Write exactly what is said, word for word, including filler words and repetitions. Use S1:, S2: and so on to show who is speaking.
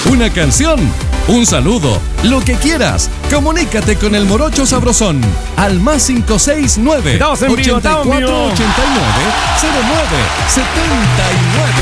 S1: una canción, un saludo, lo que quieras. Comunícate con el Morocho Sabrosón al más cinco seis nueve
S2: Estamos en vivo,
S1: ochenta y cuatro
S2: estamos en vivo.
S1: ochenta y nueve cero nueve setenta y nueve.